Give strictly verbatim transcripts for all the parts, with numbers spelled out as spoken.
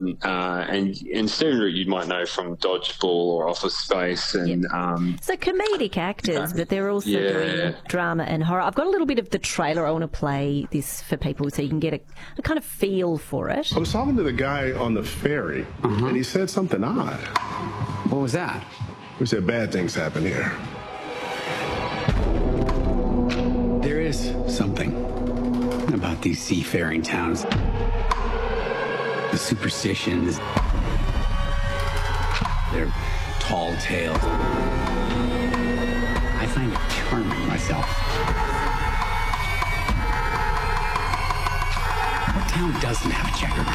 Um, uh, and, and Stephen Root you might know from Dodgeball or Office Space. And yep. um, So comedic actors, but they're also yeah. doing drama and horror. I've got a little bit of the trailer. I want to play this for people so you can get a, a kind of feel for it. I was talking to the guy on the ferry, uh-huh. and he said something odd. What was that? He said bad things happen here. There is something about these seafaring towns. The superstitions, their tall tales. I find it charming myself. What town doesn't have a checkered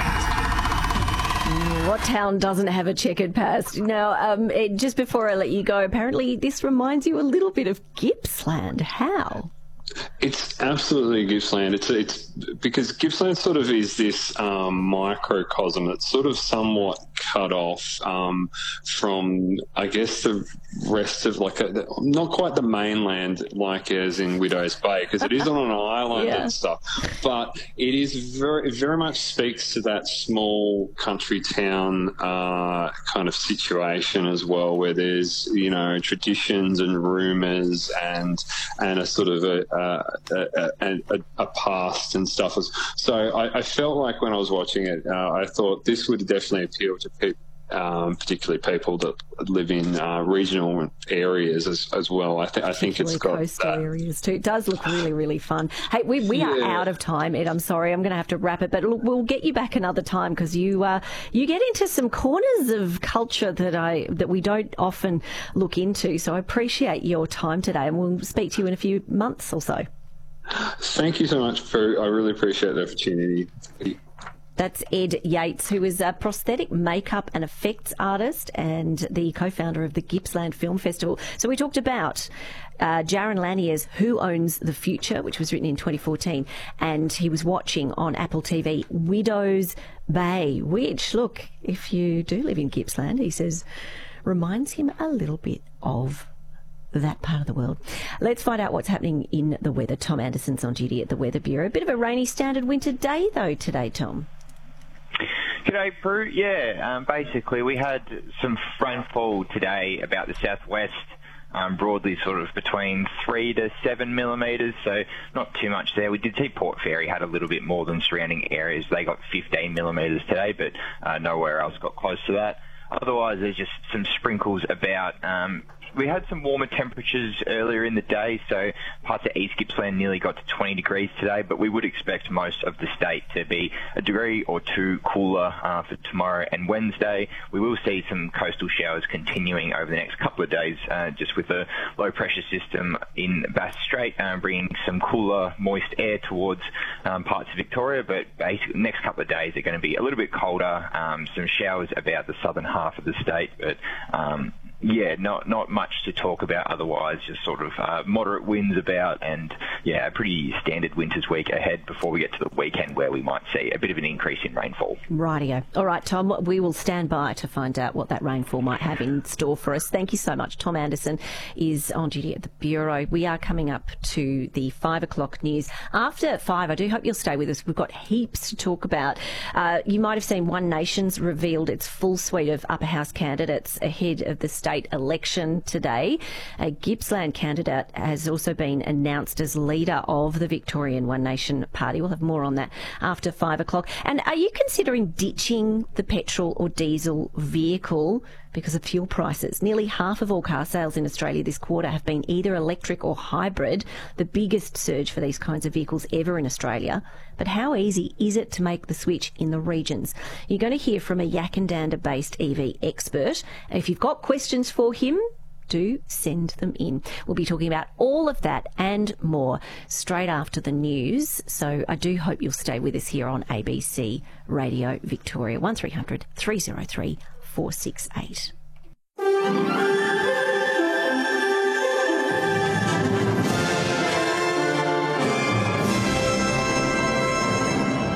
past? What town doesn't have a checkered past? Now, um, it, just before I let you go, apparently this reminds you a little bit of Gippsland. How? It's absolutely Gippsland. It's it's because Gippsland sort of is this um, microcosm that's sort of somewhat cut off um, from, I guess, the rest of like a, not quite the mainland, like as in Widow's Bay, because it is on an island yeah. and stuff. But it is very, it very much speaks to that small country town uh, kind of situation as well, where there's you know traditions and rumours and and a sort of a Uh, a, a, a, a past and stuff. So I, I felt like when I was watching it, uh, I thought this would definitely appeal to people, um, particularly people that live in uh, regional areas as, as well. I, th- I think it's got coastal that. areas too. It does look really, really fun. Hey, we we are Yeah. out of time, Ed. I'm sorry, I'm going to have to wrap it, but look, we'll get you back another time because you uh, you get into some corners of culture that I that we don't often look into. So I appreciate your time today, and we'll speak to you in a few months or so. Thank you so much for. I really appreciate the opportunity. That's Ed Yates, who is a prosthetic makeup and effects artist and the co-founder of the Gippsland Film Festival. So we talked about uh, Jaron Lanier's Who Owns the Future, which was written in twenty fourteen, and he was watching on Apple T V Widow's Bay, which, look, if you do live in Gippsland, he says, reminds him a little bit of that part of the world. Let's find out what's happening in the weather. Tom Anderson's on duty at the Weather Bureau. A bit of a rainy standard winter day, though, today, Tom. G'day, Prue. Yeah, um, basically we had some rainfall today about the southwest, um, broadly sort of between three to seven millimetres, so not too much there. We did see Port Fairy had a little bit more than surrounding areas. They got fifteen millimetres today, but uh, nowhere else got close to that. Otherwise, there's just some sprinkles about. Um, we had some warmer temperatures earlier in the day, so parts of East Gippsland nearly got to twenty degrees today, but we would expect most of the state to be a degree or two cooler uh, for tomorrow and Wednesday. We will see some coastal showers continuing over the next couple of days, uh, just with a low pressure system in Bass Strait, uh, bringing some cooler, moist air towards um, parts of Victoria, but basically the next couple of days are going to be a little bit colder, um, some showers about the southern half of the state, but um, yeah, not not much to talk about otherwise, just sort of uh, moderate winds about and, yeah, a pretty standard winter's week ahead before we get to the weekend where we might see a bit of an increase in rainfall. Rightio. All right, Tom, we will stand by to find out what that rainfall might have in store for us. Thank you so much. Tom Anderson is on duty at the Bureau. We are coming up to the five o'clock news. After five, I do hope you'll stay with us. We've got heaps to talk about. Uh, you might have seen One Nation's revealed its full suite of upper house candidates ahead of the state election today. A Gippsland candidate has also been announced as leader of the Victorian One Nation Party. We'll have more on that after five o'clock. And are you considering ditching the petrol or diesel vehicle because of fuel prices? Nearly half of all car sales in Australia this quarter have been either electric or hybrid, the biggest surge for these kinds of vehicles ever in Australia. But how easy is it to make the switch in the regions? You're going to hear from a Yakandanda-based E V expert. If you've got questions for him, do send them in. We'll be talking about all of that and more straight after the news. So I do hope you'll stay with us here on A B C Radio Victoria. one three hundred three oh three four six eight.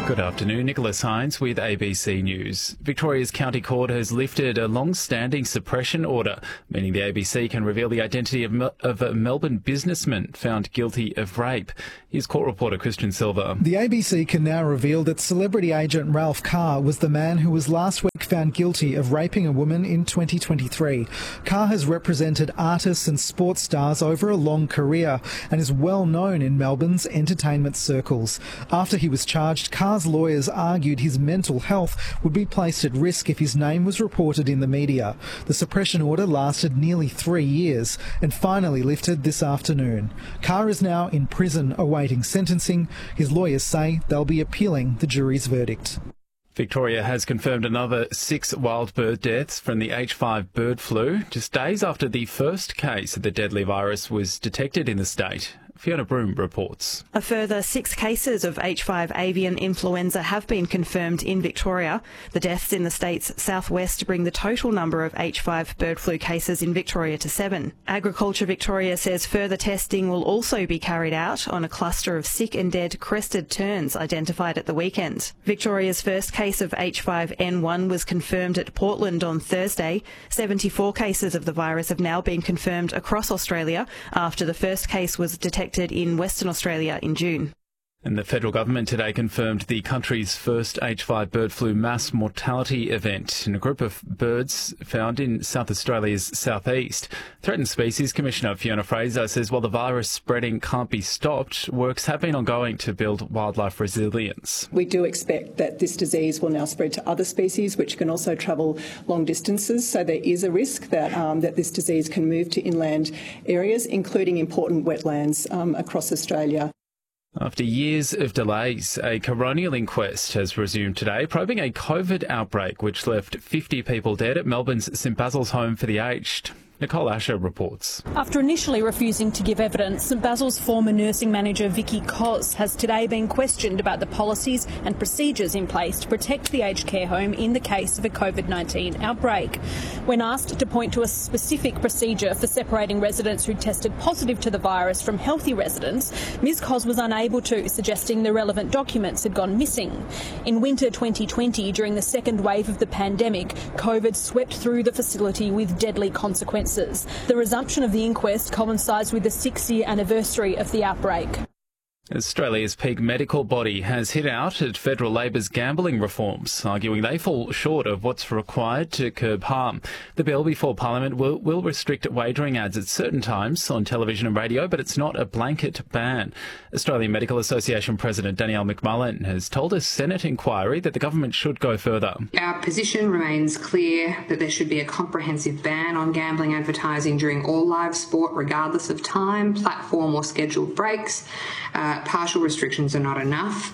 Good afternoon, Nicholas Hines with A B C News. Victoria's County Court has lifted a long-standing suppression order, meaning the A B C can reveal the identity of, Mel- of a Melbourne businessman found guilty of rape. Here's court reporter Christian Silva. The A B C can now reveal that celebrity agent Ralph Carr was the man who was last week found guilty of raping a woman in twenty twenty-three. Carr has represented artists and sports stars over a long career and is well known in Melbourne's entertainment circles. After he was charged, Carr's lawyers argued his mental health would be placed at risk if his name was reported in the media. The suppression order lasted nearly three years and finally lifted this afternoon. Carr is now in prison awaiting sentencing. His lawyers say they'll be appealing the jury's verdict. Victoria has confirmed another six wild bird deaths from the H five bird flu, just days after the first case of the deadly virus was detected in the state. Fiona Broom reports. A further six cases of H five avian influenza have been confirmed in Victoria. The deaths in the state's southwest bring the total number of H five bird flu cases in Victoria to seven. Agriculture Victoria says further testing will also be carried out on a cluster of sick and dead crested terns identified at the weekend. Victoria's first case of H five N one was confirmed at Portland on Thursday. seventy-four cases of the virus have now been confirmed across Australia after the first case was detected in Western Australia in June. And the federal government today confirmed the country's first H five bird flu mass mortality event in a group of birds found in South Australia's southeast. Threatened Species Commissioner Fiona Fraser says while the virus spreading can't be stopped, works have been ongoing to build wildlife resilience. We do expect that this disease will now spread to other species which can also travel long distances, so there is a risk that um, that this disease can move to inland areas, including important wetlands um, across Australia. After years of delays, a coronial inquest has resumed today, probing a COVID outbreak which left fifty people dead at Melbourne's St Basil's Home for the Aged. Nicole Asher reports. After initially refusing to give evidence, St Basil's former nursing manager Vicky Cos has today been questioned about the policies and procedures in place to protect the aged care home in the case of a COVID nineteen outbreak. When asked to point to a specific procedure for separating residents who tested positive to the virus from healthy residents, Miz Cos was unable to, suggesting the relevant documents had gone missing. In winter twenty twenty, during the second wave of the pandemic, COVID swept through the facility with deadly consequences. The resumption of the inquest coincides with the six-year anniversary of the outbreak. Australia's peak medical body has hit out at federal Labor's gambling reforms, arguing they fall short of what's required to curb harm. The bill before Parliament will, will restrict wagering ads at certain times on television and radio, but it's not a blanket ban. Australian Medical Association President Danielle McMullen has told a Senate inquiry that the government should go further. Our position remains clear that there should be a comprehensive ban on gambling advertising during all live sport, regardless of time, platform or scheduled breaks. Uh, partial restrictions are not enough.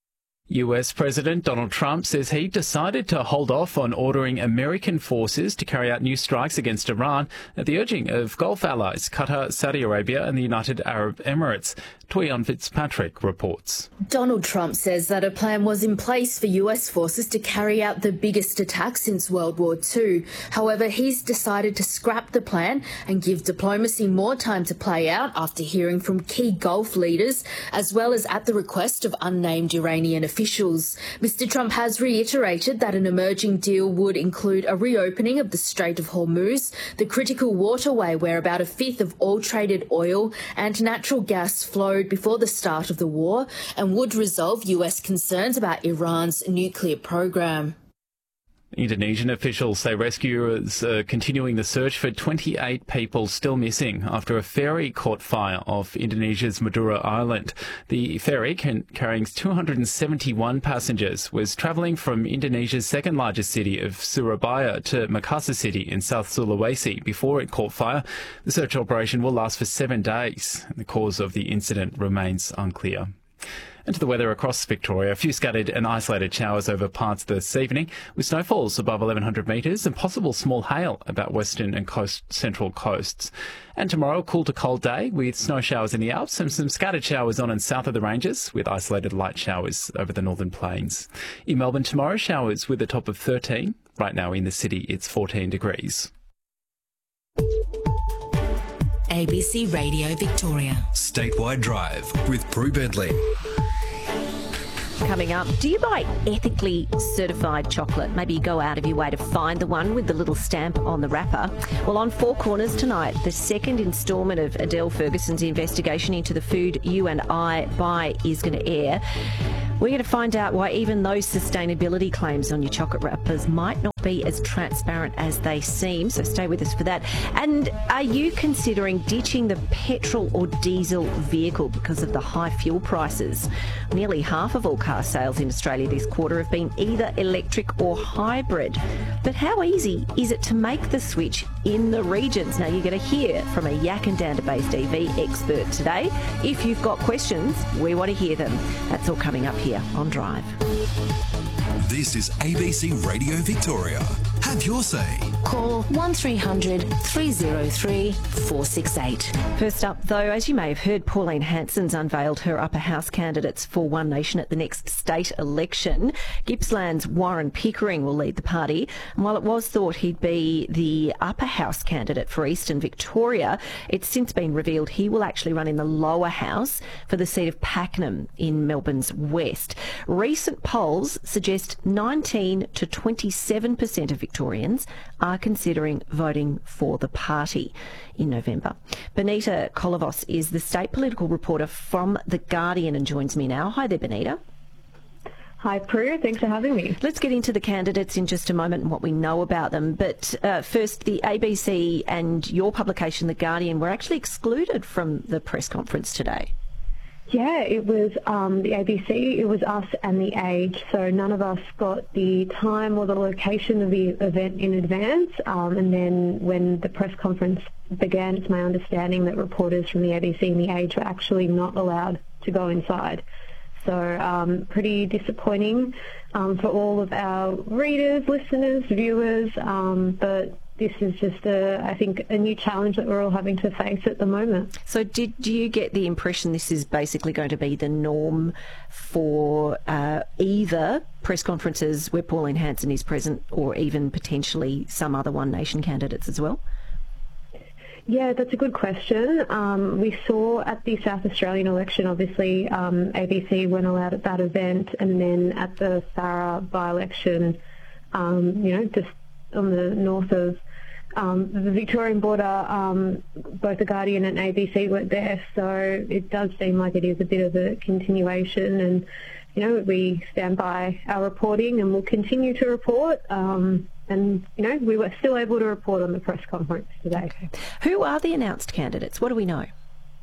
U S President Donald Trump says he decided to hold off on ordering American forces to carry out new strikes against Iran at the urging of Gulf allies Qatar, Saudi Arabia and the United Arab Emirates. Toyon Fitzpatrick reports. Donald Trump says that a plan was in place for U S forces to carry out the biggest attack since World War Two. However, he's decided to scrap the plan and give diplomacy more time to play out after hearing from key Gulf leaders, as well as at the request of unnamed Iranian officials. Mister Trump has reiterated that an emerging deal would include a reopening of the Strait of Hormuz, the critical waterway where about a fifth of all traded oil and natural gas flowed before the start of the war, and would resolve U S concerns about Iran's nuclear program. Indonesian officials say rescuers are continuing the search for twenty-eight people still missing after a ferry caught fire off Indonesia's Madura Island. The ferry, carrying two hundred seventy-one passengers, was travelling from Indonesia's second largest city of Surabaya to Makassar city in South Sulawesi before it caught fire. The search operation will last for seven days. The cause of the incident remains unclear. And to the weather across Victoria, a few scattered and isolated showers over parts this evening, with snowfalls above eleven hundred metres and possible small hail about western and coast central coasts. And tomorrow, a cool to cold day with snow showers in the Alps and some scattered showers on and south of the ranges, with isolated light showers over the northern plains. In Melbourne tomorrow, showers with a top of thirteen. Right now in the city, it's fourteen degrees. A B C Radio Victoria. Statewide Drive with Prue Bentley. coming up. Do you buy ethically certified chocolate? Maybe you go out of your way to find the one with the little stamp on the wrapper. Well, on Four Corners tonight, the second instalment of Adele Ferguson's investigation into the food you and I buy is going to air. We're going to find out why even those sustainability claims on your chocolate wrappers might not be as transparent as they seem, so stay with us for that. And are you considering ditching the petrol or diesel vehicle because of the high fuel prices? Nearly half of all car sales in Australia this quarter have been either electric or hybrid. But how easy is it to make the switch in the regions? Now, you're going to hear from a Yackandandah-based E V expert today. If you've got questions, we want to hear them. That's all coming up here on Drive. This is A B C Radio Victoria. Have your say. Call one three hundred three oh three four six eight. First up, though, as you may have heard, Pauline Hanson's unveiled her upper house candidates for One Nation at the next state election. Gippsland's Warren Pickering will lead the party. And while it was thought he'd be the upper house candidate for Eastern Victoria, it's since been revealed he will actually run in the lower house for the seat of Pakenham in Melbourne's west. Recent polls suggest nineteen to twenty-seven percent of Victorians are considering voting for the party in November. Benita Kolovos is the state political reporter from The Guardian and joins me now. Hi there, Benita. Hi, Prue. Thanks for having me. Let's get into the candidates in just a moment and what we know about them. But uh, first, the A B C and your publication, The Guardian, were actually excluded from the press conference today. Yeah, it was um, the A B C, it was us and The Age, so none of us got the time or the location of the event in advance, um, and then when the press conference began, it's my understanding that reporters from the A B C and The Age were actually not allowed to go inside. So um, pretty disappointing um, for all of our readers, listeners, viewers, um, but this is just, a, I think, a new challenge that we're all having to face at the moment. So did you get the impression this is basically going to be the norm for uh, either press conferences where Pauline Hanson is present or even potentially some other One Nation candidates as well? Yeah, that's a good question. Um, we saw at the South Australian election, obviously, um, A B C weren't allowed at that event, and then at the Farah by-election, um, you know, just on the north of um, the Victorian border, um, both The Guardian and A B C weren't there, so it does seem like it is a bit of a continuation, and, you know, we stand by our reporting and we'll continue to report. Um, And, you know, we were still able to report on the press conference today. Okay. Who are the announced candidates? What do we know?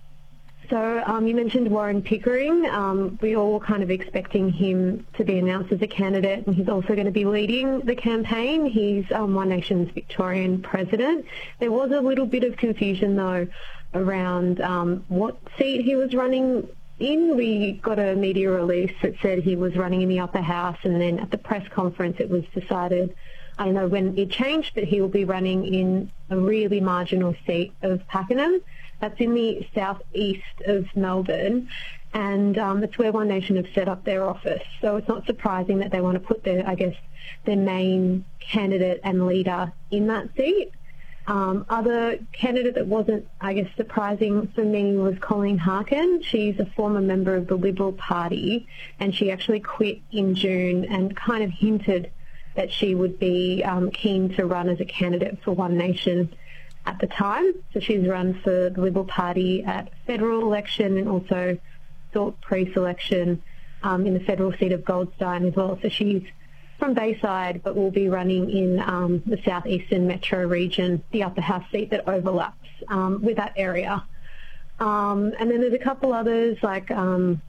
So um, you mentioned Warren Pickering. Um, we all were kind of expecting him to be announced as a candidate, and he's also going to be leading the campaign. He's um, One Nation's Victorian president. There was a little bit of confusion, though, around um, what seat he was running in. We got a media release that said he was running in the upper house, and then at the press conference it was decided, I don't know when it changed, but he will be running in a really marginal seat of Pakenham. That's in the southeast of Melbourne, and um, it's where One Nation have set up their office. So it's not surprising that they want to put their, I guess, their main candidate and leader in that seat. Um, other candidate that wasn't, I guess, surprising for me was Colleen Harkin. She's a former member of the Liberal Party, and she actually quit in June and kind of hinted that she would be um, keen to run as a candidate for One Nation at the time. So she's run for the Liberal Party at federal election and also sought pre-selection um, in the federal seat of Goldstein as well. So she's from Bayside, but will be running in um, the southeastern metro region, the upper house seat that overlaps um, with that area. Um, and then there's a couple others, like um,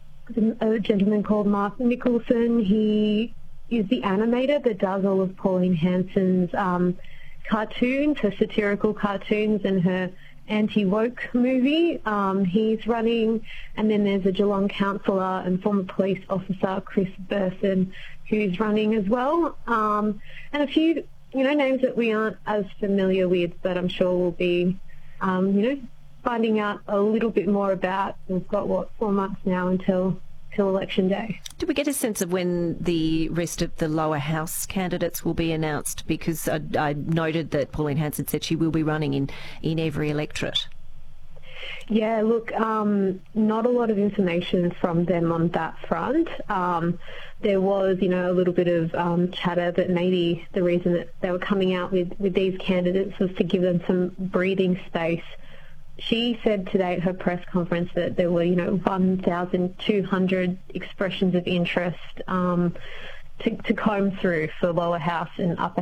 a gentleman called Mark Nicholson. He is the animator that does all of Pauline Hanson's um, cartoons, her satirical cartoons and her anti-woke movie. Um, he's running, and then there's a Geelong councillor and former police officer, Chris Burson, who's running as well. Um, and a few, you know, names that we aren't as familiar with, but I'm sure we'll be, um, you know, finding out a little bit more about. We've got, what, four months now until till election day. Do we get a sense of when the rest of the lower house candidates will be announced? Because I, I noted that Pauline Hanson said she will be running in, in every electorate. Yeah, look, um, not a lot of information from them on that front. Um, there was, you know, a little bit of um, chatter that maybe the reason that they were coming out with, with these candidates was to give them some breathing space. She said today at her press conference that there were, you know, one thousand two hundred expressions of interest um, to, to comb through for lower house and upper